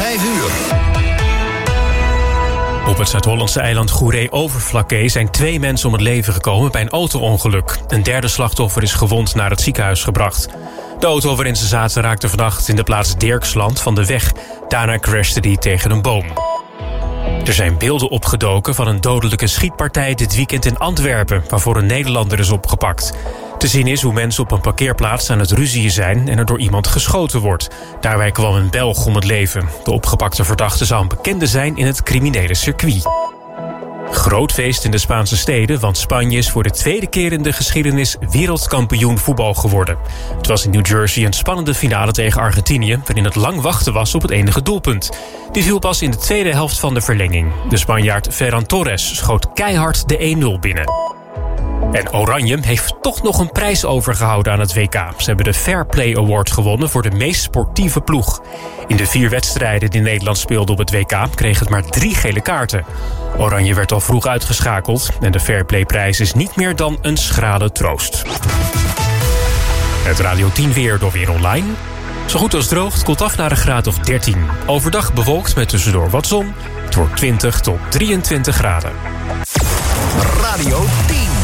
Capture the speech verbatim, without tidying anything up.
vijf uur. Op het Zuid-Hollandse eiland Goeree-Overflakkee zijn twee mensen om het leven gekomen bij een auto-ongeluk. Een derde slachtoffer is gewond naar het ziekenhuis gebracht. De auto waarin ze zaten raakte vannacht in de plaats Dirksland van de weg. Daarna crashte die tegen een boom. Er zijn beelden opgedoken van een dodelijke schietpartij dit weekend in Antwerpen, waarvoor een Nederlander is opgepakt. Te zien is hoe mensen op een parkeerplaats aan het ruzieën zijn en er door iemand geschoten wordt. Daarbij kwam een Belg om het leven. De opgepakte verdachte zou een bekende zijn in het criminele circuit. Groot feest in de Spaanse steden, want Spanje is voor de tweede keer in de geschiedenis wereldkampioen voetbal geworden. Het was in New Jersey een spannende finale tegen Argentinië, waarin het lang wachten was op het enige doelpunt. Die viel pas in de tweede helft van de verlenging. De Spanjaard Ferran Torres schoot keihard de één nul binnen. En Oranje heeft toch nog een prijs overgehouden aan het W K. Ze hebben de Fair Play Award gewonnen voor de meest sportieve ploeg. In de vier wedstrijden die Nederland speelde op het W K kreeg het maar drie gele kaarten. Oranje werd al vroeg uitgeschakeld en de Fair Play prijs is niet meer dan een schrale troost. Het Radio tien weer door Weer Online. Zo goed als droog, het koelt af naar een graad of dertien. Overdag bewolkt met tussendoor wat zon. Het wordt twintig tot drieëntwintig graden. Radio tien.